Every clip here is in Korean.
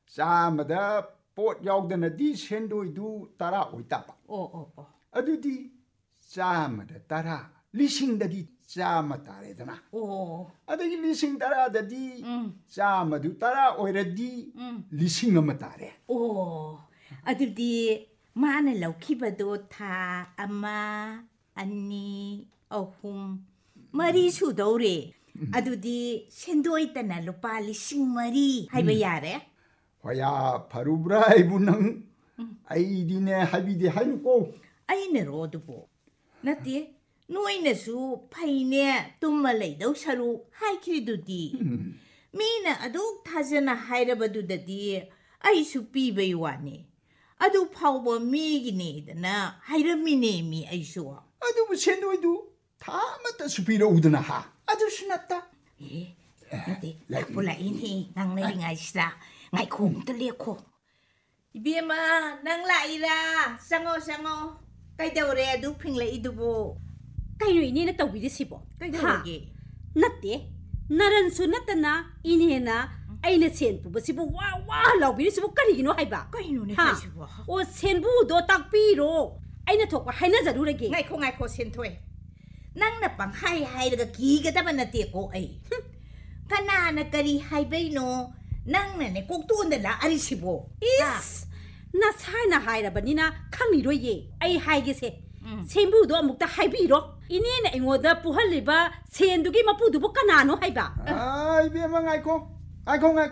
ꯆꯥꯝꯃꯗ ꯄꯣꯠ ꯌꯥꯎꯗꯅꯗꯤ ꯁꯦꯟꯗꯣꯏꯗꯨ 10 ꯑꯣꯏꯇꯥꯕ. ꯑꯗꯨꯗꯤ ꯆꯥꯝꯃꯗ 10, ꯂꯤꯁꯤꯡꯗꯗꯤ ꯆꯥꯝꯃ ꯇꯥꯔꯦꯗꯅ. ꯑꯗꯒꯤ ꯂꯤꯁꯤꯡ 10ꯗꯗꯤ ꯆꯥꯝꯃꯗꯨ 10 ꯑꯣꯏꯔꯗꯤ ꯂꯤꯁꯤꯡ ꯑꯃ ꯇꯥꯔꯦ. ꯑꯗꯨꯗꯤ ꯃꯥꯅ ꯂꯧꯈꯤꯕꯗꯣ ꯊꯥ 1, 2, 3, 4 ꯁꯨꯗꯧꯔꯦ. ꯑꯗꯨꯗꯤ ꯁꯦꯟꯗꯣꯏꯇꯅ ꯂꯨꯄꯥ 4,000 ꯍꯥꯏꯕ ꯌꯥꯔꯦ. ꯍꯣꯌꯥ ꯐꯔꯨꯕ꯭ꯔꯥ ꯑꯩꯕꯨ ꯅꯪ? ꯑꯩꯗꯤꯅꯦ ꯍꯥꯏꯕꯤꯗꯦ ꯍꯥꯏꯅꯨꯀꯣ. ꯑꯩꯅꯔꯣ ꯑꯗꯨꯕꯨ? ꯅꯠꯇꯦ, ꯅꯣꯏꯅꯁꯨ ꯐꯩꯅꯦ ꯇꯨꯝꯃ ꯂꯩꯗꯧ ꯁꯔꯨꯛ ꯍꯥꯏꯈꯤꯗꯨꯗꯤ. ꯃꯤꯅ ꯑꯗꯨꯛ ꯊꯥꯖꯅ ꯍꯥꯏꯔꯕꯗꯨꯗꯗꯤ ꯑꯩꯁꯨ ꯄꯤꯕꯩ ꯋꯥꯅꯤ. ꯑꯗꯨ ꯐꯥꯎꯕ ꯃꯤꯒꯤꯅꯦꯗꯅ ꯍꯥꯏꯔꯝꯃꯤꯅꯦ ꯃꯤ ꯑꯩꯁꯨ. ꯑꯗꯨꯕꯨ ꯁꯦꯟꯗꯣꯏꯗꯨ ꯊꯥ ꯑꯃꯠꯇꯁꯨ ꯄꯤꯔꯛꯎꯗꯅ ꯍꯥ? ꯑꯗꯨꯁꯨ ꯅꯠꯇ. ꯅꯠꯇꯦ, ꯂꯥꯛꯄꯨ ꯂꯥꯛꯏꯅꯦ ꯉꯥꯡꯅꯔꯤꯉꯩꯁꯤꯗ. ꯉꯥꯏꯈꯣ, ꯑꯝꯇ ꯂꯦꯛꯈꯣ. 이비엠아, ꯅꯪ ꯂꯥꯛꯏꯔꯥ? ꯆꯪꯉꯣ. ꯀꯩꯗꯧꯔꯦ ꯑꯗꯨ ꯐꯤꯡꯂꯛꯏꯗꯨꯕꯨ? ꯀꯩꯅꯣ ꯏꯅꯦꯅ ꯇꯧꯕꯤꯔꯤꯁꯤꯕꯣ? ꯀꯩꯗꯧꯔꯒꯦ? ꯅꯠꯇꯦ, ꯅꯔꯟꯁꯨ ꯅꯠꯇꯅ ꯏꯅꯦꯅ ꯑꯩꯅ ꯁꯦꯟ ꯄꯨꯕꯁꯤꯕꯨ ꯋꯥ ꯂꯥꯎꯕꯤꯔꯤꯁꯤꯕꯨ ꯀꯔꯤꯒꯤꯅꯣ ꯍꯥꯏꯕ? ꯀꯩꯅꯣꯅꯦ ꯍꯥꯏꯁꯤꯕꯣ? ꯑꯣ, ꯁꯦꯟꯕꯨꯗꯣ ꯇꯥꯛꯄꯤꯔꯣ. ꯑꯩꯅ ꯊꯣꯛꯄ ꯍꯥꯏꯅꯖꯔꯨꯔꯒꯦ. ꯉꯥꯏꯈꯣ ꯁꯦꯟꯊꯣꯏ. ꯅꯪꯅ ꯄꯪꯍꯥꯏ ꯍꯥꯏꯔꯒ ꯀꯤꯒꯗꯕ ꯅꯠꯇꯦꯀꯣ ꯑꯩ. ꯀꯅꯥꯅ ꯀꯔꯤ ꯍꯥꯏꯕꯩꯅꯣ? ꯅꯪꯅꯅꯦ ꯀꯣꯛꯇꯣꯟꯗ ꯂꯥꯛꯑꯔꯤꯁꯤꯕꯣ. 이스! 나사이나 하이라버니나 칸이로예. 아이 하이게세. 셈부도 아묵다 하이비로. 이니는 앵어다 부할리바 센두기 마푸두부 까나노 하이바. 이비엠아 아이코.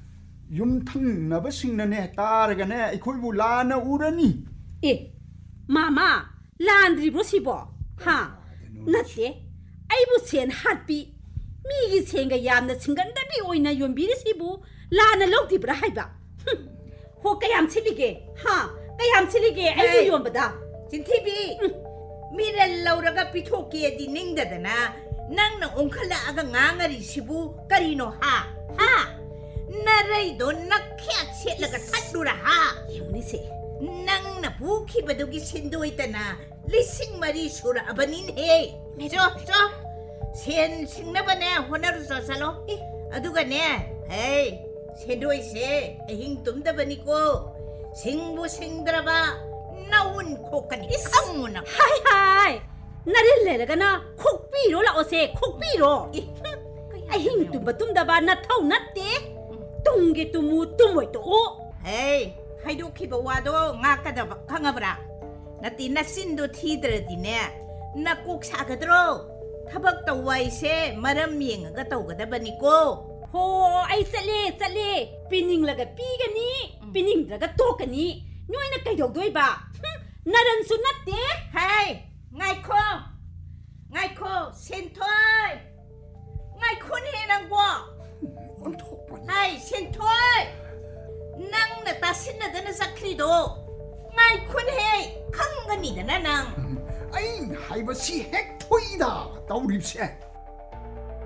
윰탕나버싱나네 따라가네 이코이부 라나 우라니. 마마 란드리브로 시보. 나때 아이부 센 핫비. 미기 센가 얌나 층간다비 오이나 연비리 시부 라나 럭디브라 하이바. 호 kayam chilige kayam chilige ai yombada 진티비 미래 라우라가 피토키에 닝다다나 낭나 옹칼라아가 낭아리 시부 까리노 하 나라이도 낙해야 쳇라가 탓두라 하 요니세 낭나 부키바도기 신도있다나 리싱마리 수라 아바닌해 저 센 싱나바네 호나루 서살로 아두가네 에이 세도이세 에힝 tum다바니고 생부 생드라바 나온 코까니 깡무나 하이 나릴레라가나 콕비로 라오세 콕비로 에힝 tum바tum다바 나타우 나떼 뚱게 뚜무 뚜모이또 에이 하이도키바 와도 nga까다 강아브라 나띠 나신도 티드라디네 나꼭 사가드로 타박다 와이세 마람 미행가 떠가다바니고 호 아이 짤레 피닝라가 삐가니 피닝라가 또가니 노이나 까요도이바 나란수 나떼 하이 nga이코 센토이 nga이코니 낭보 하이 센토이 낭나 따신나다나 사크리도 nga이코니 강가니다나 낭 아잉 하이버시 핵토이다 따우립세